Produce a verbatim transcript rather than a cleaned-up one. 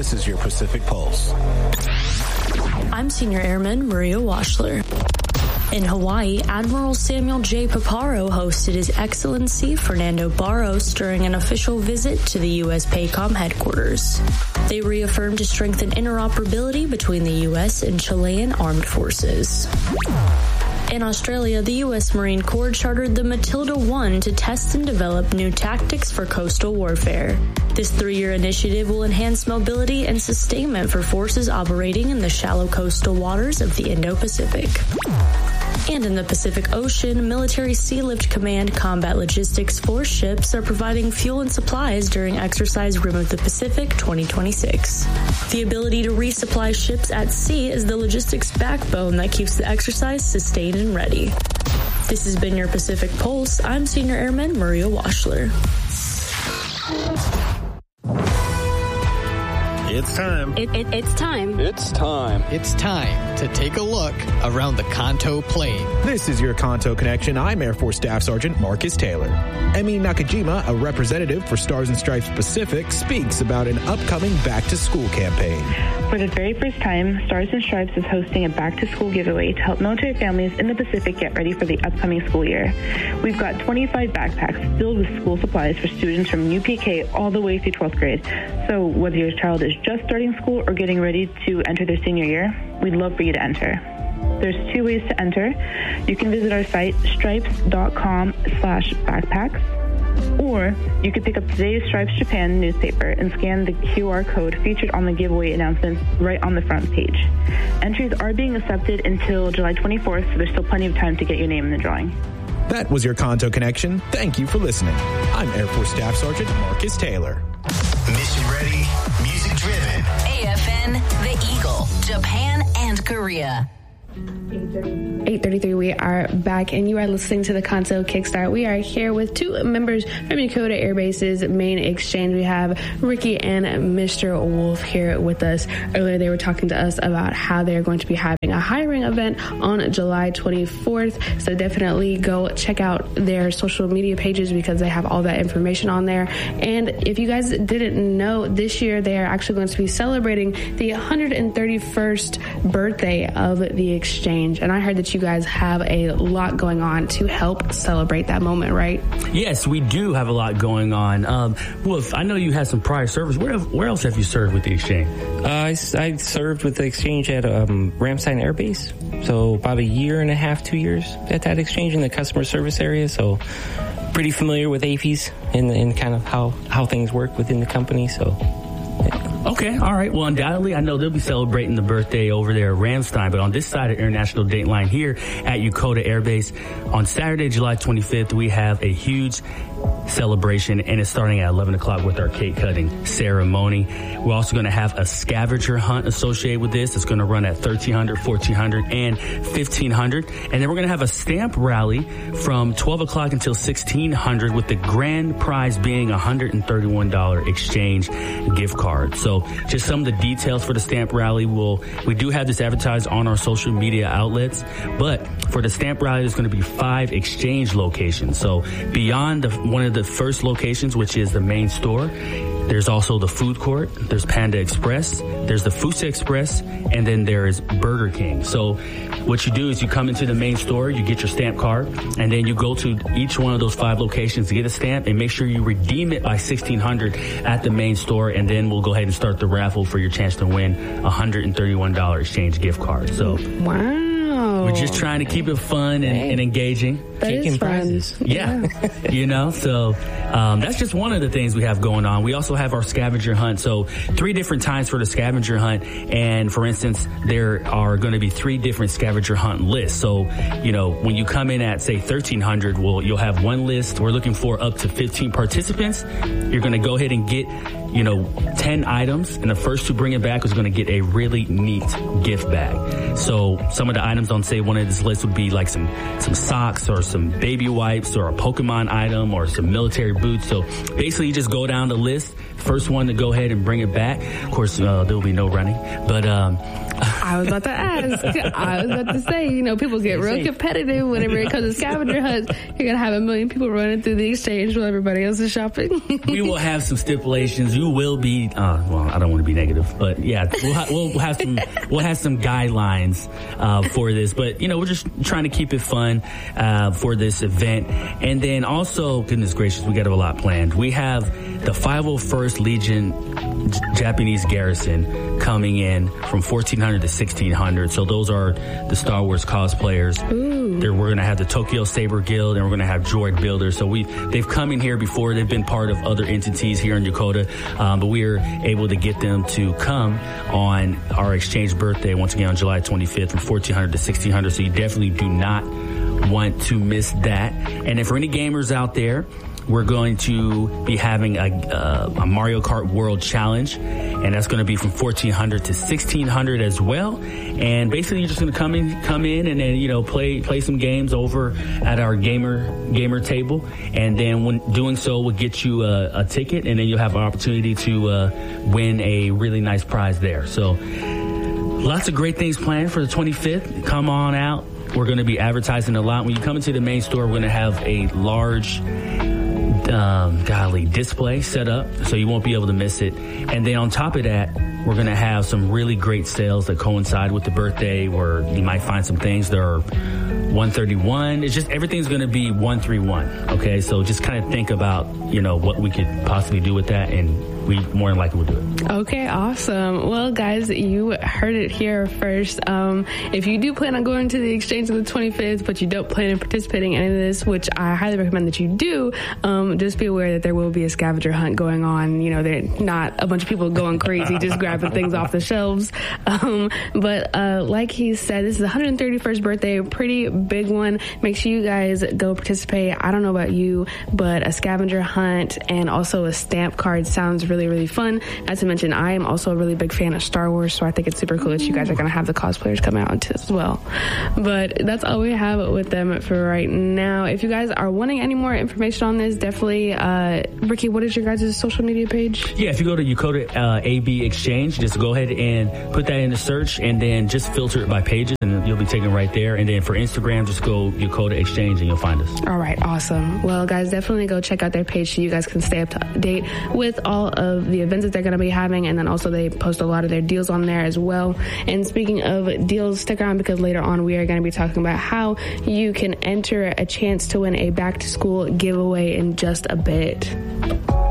This is your Pacific Pulse. I'm Senior Airman Maria Washler. In Hawaii, Admiral Samuel J. Paparo hosted His Excellency Fernando Barros during an official visit to the U S PACOM headquarters. They reaffirmed to strengthen interoperability between the U S and Chilean armed forces. In Australia, the U S Marine Corps chartered the Matilda one to test and develop new tactics for coastal warfare. This three-year initiative will enhance mobility and sustainment for forces operating in the shallow coastal waters of the Indo-Pacific. And in the Pacific Ocean, Military Sea Lift Command Combat Logistics Force ships are providing fuel and supplies during Exercise Rim of the Pacific twenty twenty-six. The ability to resupply ships at sea is the logistics backbone that keeps the exercise sustained and ready. This has been your Pacific Pulse. I'm Senior Airman Maria Washler. It's time. It, it, it's time. It's time. It's time to take a look around the Kanto Plain. This is your Kanto Connection. I'm Air Force Staff Sergeant Marcus Taylor. Emi Nakajima, a representative for Stars and Stripes Pacific, speaks about an upcoming back-to-school campaign. For the very first time, Stars and Stripes is hosting a back-to-school giveaway to help military families in the Pacific get ready for the upcoming school year. We've got twenty-five backpacks filled with school supplies for students from U P K all the way through twelfth grade. So whether your child is just starting school or getting ready to enter their senior year, we'd love for you to enter. There's two ways to enter. You can visit our site, stripes.com slash backpacks, or you could pick up today's Stripes Japan newspaper and scan the Q R code featured on the giveaway announcements right on the front page. Entries are being accepted until July twenty-fourth, so there's still plenty of time to get your name in the drawing. That was your Kanto Connection. Thank you for listening. I'm Air Force Staff Sergeant Marcus Taylor. Mission ready, music driven. A F N, The Eagle, Japan and Korea. eight thirty-three, we are back, and you are listening to the Kanto Kickstart. We are here with two members from Yokota Air Base's main exchange. We have Ricky and Mister Wolf here with us. Earlier, they were talking to us about how they're going to be having a hiring event on July twenty-fourth, so definitely go check out their social media pages because they have all that information on there. And if you guys didn't know, this year they are actually going to be celebrating the one hundred thirty-first birthday of the exchange, and I heard that you guys have a lot going on to help celebrate that moment, right? Yes, we do have a lot going on. Um, Wolf, I know you had some prior service. Where where else have you served with the exchange? Uh, I, I served with the exchange at um, Ramstein Air Base, so about a year and a half, two years at that exchange in the customer service area. So pretty familiar with A F Is and, and kind of how, how things work within the company. So. Okay, all right. Well, undoubtedly, I know they'll be celebrating the birthday over there at Ramstein, but on this side of International Date Line here at Yokota Air Base, on Saturday, July twenty-fifth, we have a huge celebration, and it's starting at eleven o'clock with our cake cutting ceremony. We're also going to have a scavenger hunt associated with this. It's going to run at thirteen hundred, fourteen hundred, and fifteen hundred. And then we're going to have a stamp rally from twelve o'clock until sixteen hundred, with the grand prize being a one hundred thirty-one dollars exchange gift card. So just some of the details for the stamp rally. Will we do have this advertised on our social media outlets, but for the stamp rally, there's going to be five exchange locations. So beyond the, one of the first locations, which is the main store, there's also the food court, there's Panda Express, there's the Fusa Express, and then there is Burger King. So what you do is you come into the main store, you get your stamp card, and then you go to each one of those five locations to get a stamp and make sure you redeem it by sixteen hundred at the main store, and then we'll go ahead and start the raffle for your chance to win a one hundred thirty-one dollars exchange gift card. So wow. We're just trying to keep it fun and, and engaging. That is fun. Prizes. Yeah. yeah. You know, so um, that's just one of the things we have going on. We also have our scavenger hunt. So three different times for the scavenger hunt. And for instance, there are going to be three different scavenger hunt lists. So, you know, when you come in at, say, thirteen hundred, well, you'll have one list. We're looking for up to fifteen participants. You're going to go ahead and get, you know, ten items. And the first to bring it back is going to get a really neat gift bag. So some of the items on, say, one of this list would be like some, some socks or some baby wipes or a Pokemon item or some military boots. So basically you just go down the list. First one to go ahead and bring it back. Of course, uh, there will be no running, but, um, I was about to ask. I was about to say, you know, people get real competitive whenever it comes to scavenger hunts. You're going to have a million people running through the exchange while everybody else is shopping. We will have some stipulations. You will be, uh, well, I don't want to be negative, but yeah, we'll, ha- we'll have some, we'll have some guidelines, uh, for this, but you know, we're just trying to keep it fun, uh, for this event. And then also, goodness gracious, we got a lot planned. We have the five oh first Legion J- Japanese Garrison coming in from fourteen hundred to sixteen hundred. So those are the Star Wars cosplayers. There, we're going to have the Tokyo Saber Guild, and we're going to have Droid Builders. So we they've come in here before. They've been part of other entities here in Yokota, um, but we are able to get them to come on our exchange birthday once again on July twenty-fifth from fourteen hundred to sixteen hundred. So you definitely do not want to miss that. And if for any gamers out there, we're going to be having a, uh, a Mario Kart World Challenge, and that's going to be from fourteen hundred to sixteen hundred as well. And basically, you're just going to come in, come in, and then you know play play some games over at our gamer gamer table, and then when doing so, we'll get you a, a ticket, and then you'll have an opportunity to uh, win a really nice prize there. So, lots of great things planned for the twenty-fifth. Come on out. We're going to be advertising a lot. When you come into the main store, we're going to have a large Um, golly, display set up, so you won't be able to miss it. And then on top of that, we're going to have some really great sales that coincide with the birthday, where you might find some things that are one thirty-one. It's just everything's going to be one thirty-one. Okay, so just kind of think about, you know, what we could possibly do with that, and we more than likely will do it. Okay, awesome. Well, guys, you heard it here first. Um, if you do plan on going to the exchange on the twenty-fifth, but you don't plan on participating in any of this, which I highly recommend that you do, um, just be aware that there will be a scavenger hunt going on. You know, they're not a bunch of people going crazy just grabbing things off the shelves. Um, but uh, like he said, this is the one hundred thirty-first birthday, a pretty big one. Make sure you guys go participate. I don't know about you, but a scavenger hunt and also a stamp card sounds really, really fun. Not to mention, I am also a really big fan of Star Wars, so I think it's super cool that you guys are going to have the cosplayers come out into this as well. But that's all we have with them for right now. If you guys are wanting any more information on this, definitely, uh, Ricky, what is your guys' social media page? Yeah, if you go to Yokota uh, A B Exchange, just go ahead and put that in the search, and then just filter it by pages, and you'll be taken right there. And then for Instagram, just go Yokota Exchange, and you'll find us. All right, awesome. Well, guys, definitely go check out their page so you guys can stay up to date with all of the events that they're going to be having, and then also they post a lot of their deals on there as well. And speaking of deals, stick around because later on we are going to be talking about how you can enter a chance to win a back to school giveaway in just a bit.